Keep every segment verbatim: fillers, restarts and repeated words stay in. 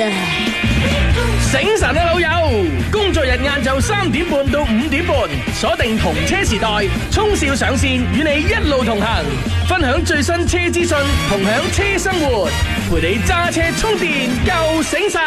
啊！醒神啊老友，工作日晏晝三點半到五點半，鎖定同車時代，衝少上線，與你一路同行，分享最新車資訊，同享車生活，陪你揸車充電夠醒神。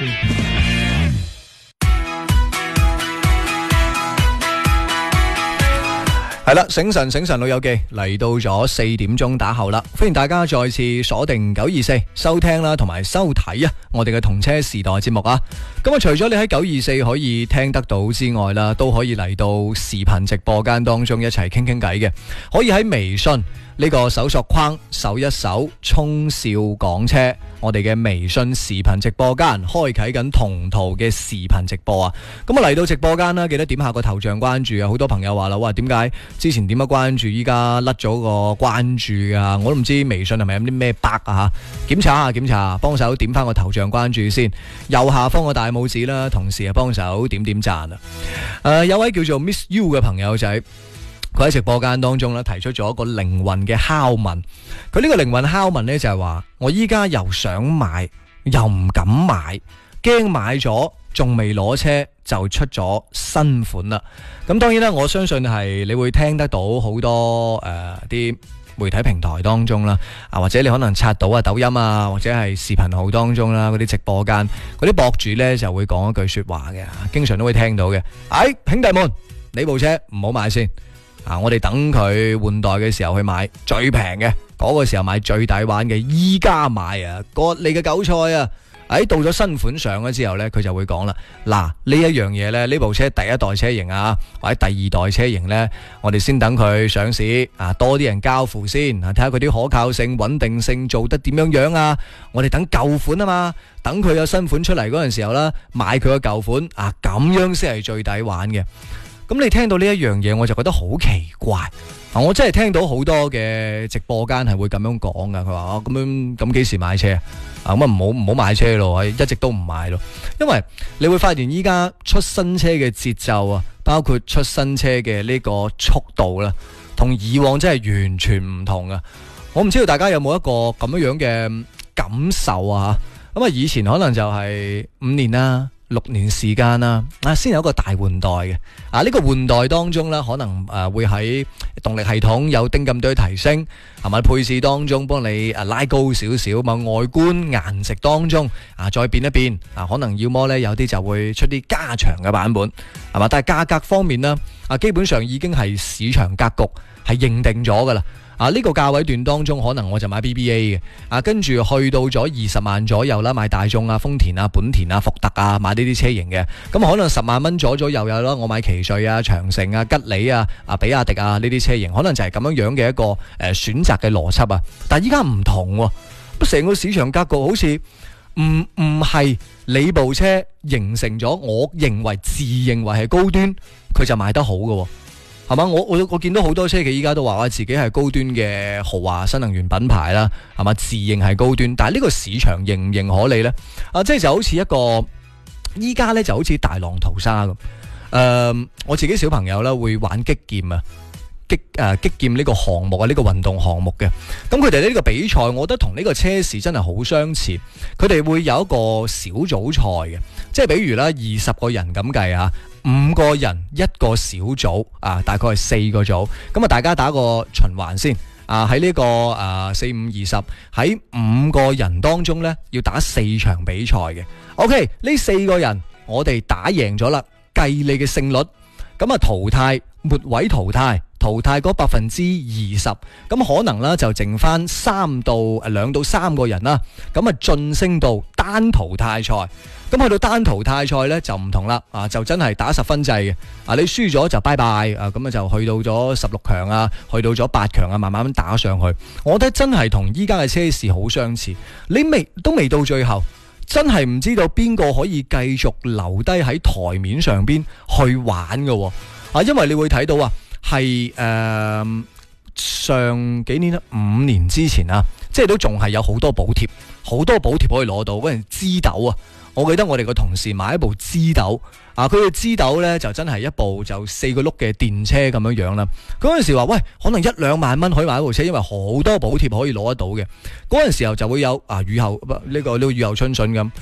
係啦，醒神醒神老友記嚟到咗四點鐘打後啦，歡迎大家再次鎖定九二四收聽啦，同埋收睇啊我哋嘅同車時代節目啊。咁啊，除咗你喺九二四可以聽得到之外啦，都可以嚟到視頻直播間當中一齊傾傾偈嘅，可以喺微信呢個搜索框搜一搜衝少講車，我哋嘅微信視頻直播間開啟緊同途嘅視頻直播啊！咁啊嚟到直播間啦，記得點下個頭像關注啊！好多朋友話啦，哇，點解之前點樣關注，依家甩咗個關注啊？我都唔知微信係咪有啲咩 bug 啊吓？檢查下檢查下，幫手點翻個頭像關注先，右下方個大拇指啦，同時啊幫手點點讚啊！誒、呃，有位叫做 Miss You 嘅朋友仔。佢喺直播間當中咧提出咗一個靈魂嘅拷問，佢呢個靈魂拷問呢，就係話，我依家又想買又唔敢買，驚買咗仲未攞車就出咗新款啦。咁當然啦，我相信係你會聽得到好多誒啲、呃、媒體平台當中啦，啊或者你可能刷到啊抖音啊或者係視頻號當中啦，嗰啲直播間嗰啲博主呢就會講一句說話嘅，經常都會聽到嘅。哎，兄弟們，你部車唔好買先。啊！我哋等佢換代嘅時候去買最平嘅，嗰個時候買最抵玩嘅，依家買啊，割你嘅韭菜啊！喺到咗新款上咗之後呢，佢就會講啦，嗱呢一樣嘢呢，呢部車第一代車型啊，或者第二代車型呢，我哋先等佢上市啊，多啲人交付先啊，睇下佢啲可靠性、穩定性做得點樣樣啊！我哋等舊款啊嘛，等佢有新款出嚟嗰陣時候啦，買佢個舊款啊，咁樣先係最抵玩嘅。咁你聽到呢一樣嘢，我就覺得好奇怪。啊，我真係聽到好多嘅直播間係會咁樣講噶。佢話啊，咁樣咁幾時買車啊？咁啊唔好唔好買車咯，一直都唔買咯。因為你會發現依家出新車嘅節奏啊，包括出新車嘅呢個速度啦，同以往真係完全唔同啊。我唔知道大家有冇一個咁樣樣嘅感受啊？咁啊，以前可能就係五年啦。六年時間啦，啊，先有一個大換代嘅，啊，呢個換代當中呢，可能誒會喺動力系統有丁咁多提升，係咪配置當中幫你誒拉高少少，嘛外觀顏值當中啊再變一變，啊可能要麼呢有啲就會出啲加長嘅版本，係嘛，但係價格方面呢，啊基本上已經係市場格局係認定咗噶啦。啊！呢、這個價位段當中，可能我就買 B B A 嘅，啊，跟住去到咗二十萬左右啦，買大眾啊、豐田啊、本田啊、福特啊，買呢啲車型嘅，咁可能十萬蚊左左右右啦，我買奇瑞啊、長城啊、吉利啊、啊比亞迪啊呢啲車型，可能就係咁樣樣嘅一個誒、呃、選擇嘅邏輯啊。但係依家唔同喎、啊，不成個市場格局好似唔唔係你部車形成咗，我認為自認為係高端，佢就賣得好嘅喎、啊。係嘛？我我我見到好多車企依家都話我自己係高端嘅豪華新能源品牌啦，係嘛？自認係高端，但係呢個市場認唔認可你呢？啊，即係就好似一個依家呢就好似大浪淘沙咁。誒、呃，我自己小朋友呢會玩擊劍啊，擊誒、呃、擊劍呢個項目啊，呢、這個運動項目嘅。咁佢哋呢個比賽，我覺得同呢個車市真係好相似。佢哋會有一個小組賽嘅，即係比如啦，二十個人咁計啊。五個人一個小組啊，大概係四個組，咁啊大家打個循環先啊，喺呢、這個啊四五二十喺五個人當中呢，要打四場比賽嘅。OK， 呢四個人我哋打贏咗啦，計你嘅勝率，咁啊淘汰末位淘汰。淘汰嗰百分之二十，咁可能啦就剩翻三到兩到三個人啦，咁啊晉升到單淘汰賽。咁去到單淘汰賽呢，就唔同啦，啊就真係打十分制嘅，啊你輸咗就拜拜，啊咁啊就去到咗十六強啊，去到咗八強啊，慢慢打上去。我覺得真係同依家嘅車市好相似，你未都未到最後，真係唔知道邊個可以繼續留低喺台面上邊去玩嘅，啊因為你會睇到啊。係誒、呃、上幾年啦，五年之前啊，即係都仲係有好多補貼，好多補貼可以攞到。嗰陣資斗啊，我記得我哋個同事買一部資斗啊，佢嘅資斗呢就真係一部就四個轆嘅電車咁樣樣啦。嗰陣時話喂，可能一兩萬蚊可以買一部車，因為好多補貼可以攞得到嘅。嗰陣時候就會有啊雨後呢、呢個呢個雨後春筍咁。